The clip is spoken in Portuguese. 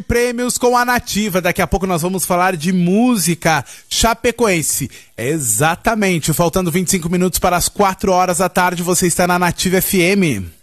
Prêmios com a Nativa. Daqui a pouco nós vamos falar de música chapecoense. Exatamente, faltando 25 minutos para as 4 horas da tarde, você está na Nativa FM.